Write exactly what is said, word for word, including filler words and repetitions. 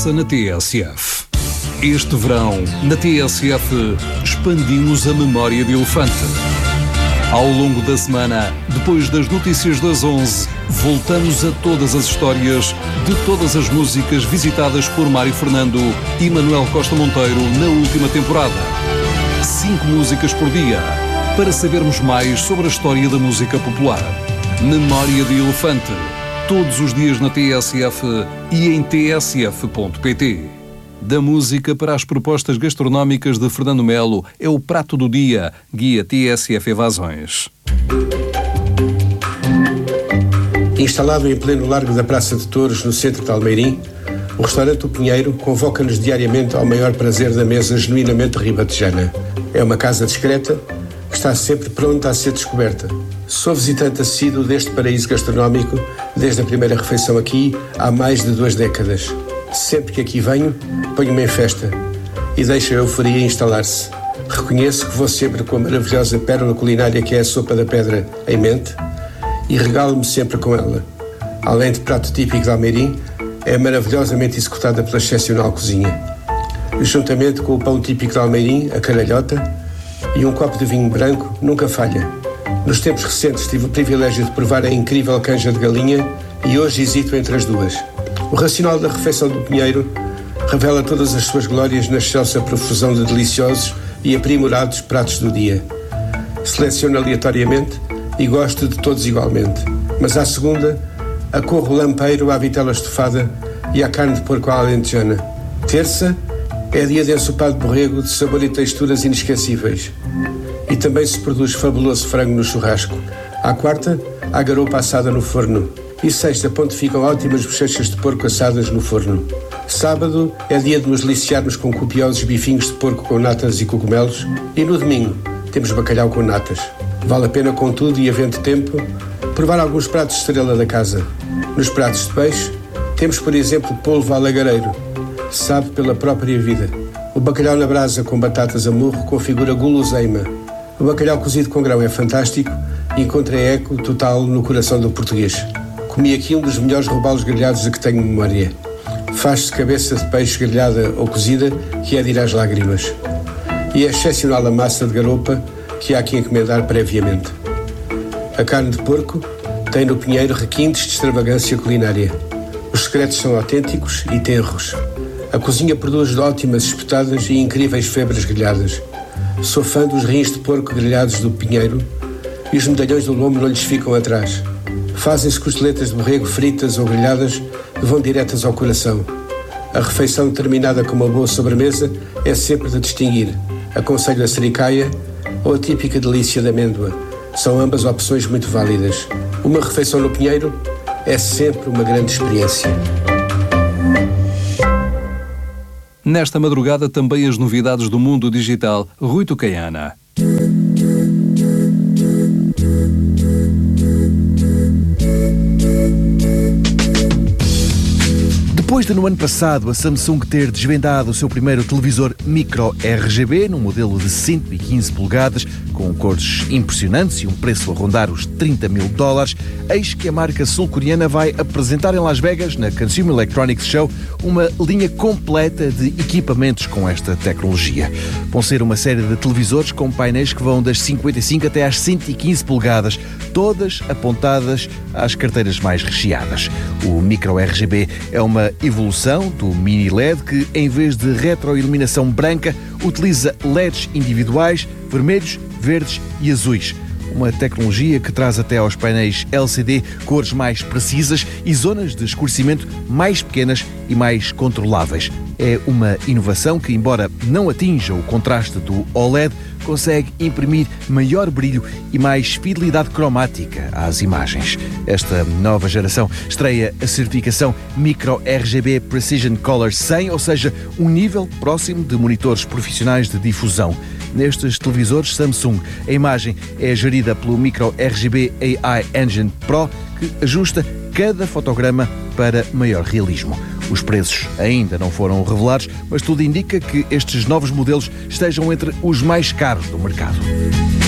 passa na T S F. Este verão, na T S F, expandimos a memória de elefante. Ao longo da semana, depois das notícias das onze, voltamos a todas as histórias de todas as músicas visitadas por Mário Fernando e Manuel Costa Monteiro na última temporada. Cinco músicas por dia, para sabermos mais sobre a história da música popular. Memória de Elefante, todos os dias na T S F e em t s f ponto p t. Da música para as propostas gastronómicas de Fernando Melo é o Prato do Dia, guia T S F Evasões. Instalado em pleno largo da Praça de Touros, no centro de Almeirim, o restaurante O Pinheiro convoca-nos diariamente ao maior prazer da mesa genuinamente ribatejana. É uma casa discreta que está sempre pronta a ser descoberta. Sou visitante assíduo deste paraíso gastronómico desde a primeira refeição aqui há mais de duas décadas. Sempre que aqui venho, ponho-me em festa e deixo a euforia instalar-se. Reconheço que vou sempre com a maravilhosa pérola culinária que é a sopa da pedra em mente e regalo-me sempre com ela. Além de prato típico de Almeirim, é maravilhosamente executada pela excepcional cozinha. Juntamente com o pão típico de Almeirim, a caralhota, e um copo de vinho branco, nunca falha. Nos tempos recentes tive o privilégio de provar a incrível canja de galinha e hoje hesito entre as duas. O racional da refeição do Pinheiro revela todas as suas glórias na excelsa profusão de deliciosos e aprimorados pratos do dia. Seleciono aleatoriamente e gosto de todos igualmente, mas à segunda acorro o lampeiro à vitela estufada e à carne de porco à alentejana. Terça é dia de ensopado de borrego de sabor e texturas inesquecíveis. E também se produz fabuloso frango no churrasco. À quarta, há garopa assada no forno. E sexta, pontificam ótimas bochechas de porco assadas no forno. Sábado é dia de nos deliciarmos com copiosos bifinhos de porco com natas e cogumelos. E no domingo temos bacalhau com natas. Vale a pena, contudo, e havendo tempo, provar alguns pratos de estrela da casa. Nos pratos de peixe, temos, por exemplo, polvo alagareiro. Sabe pela própria vida. O bacalhau na brasa com batatas a murro configura guloseima. O bacalhau cozido com grão é fantástico e encontra eco total no coração do português. Comi aqui um dos melhores robalos grelhados de que tenho memória. Faz-se cabeça de peixe grelhada ou cozida, que é de ir às lágrimas. E é excepcional a massa de garopa, que há que encomendar previamente. A carne de porco tem no Pinheiro requintes de extravagância culinária. Os secretos são autênticos e tenros. A cozinha produz ótimas espetadas e incríveis febras grelhadas. Sou fã dos rins de porco grelhados do Pinheiro e os medalhões do lombo não lhes ficam atrás. Fazem-se costeletas de borrego fritas ou grelhadas que vão diretas ao coração. A refeição terminada com uma boa sobremesa é sempre de distinguir. Aconselho a sericaia ou a típica delícia de amêndoa. São ambas opções muito válidas. Uma refeição no Pinheiro é sempre uma grande experiência. Nesta madrugada também as novidades do mundo digital. Rui Tucaiana. Depois de, no ano passado, a Samsung ter desvendado o seu primeiro televisor micro R G B, num modelo de cento e quinze polegadas, com cores impressionantes e um preço a rondar os trinta mil dólares, eis que a marca sul-coreana vai apresentar em Las Vegas, na Consumer Electronics Show, uma linha completa de equipamentos com esta tecnologia. Vão ser uma série de televisores com painéis que vão das cinquenta e cinco até às cento e quinze polegadas, todas apontadas às carteiras mais recheadas. O micro R G B é uma evolução do mini L E D que, em vez de retroiluminação branca, utiliza L E Ds individuais, vermelhos, verdes e azuis. Uma tecnologia que traz até aos painéis L C D cores mais precisas e zonas de escurecimento mais pequenas e mais controláveis. É uma inovação que, embora não atinja o contraste do O L E D, consegue imprimir maior brilho e mais fidelidade cromática às imagens. Esta nova geração estreia a certificação Micro R G B Precision Color cem, ou seja, um nível próximo de monitores profissionais de difusão. Nestes televisores Samsung, a imagem é gerida pelo Micro R G B A I Engine Pro, que ajusta cada fotograma para maior realismo. Os preços ainda não foram revelados, mas tudo indica que estes novos modelos estejam entre os mais caros do mercado.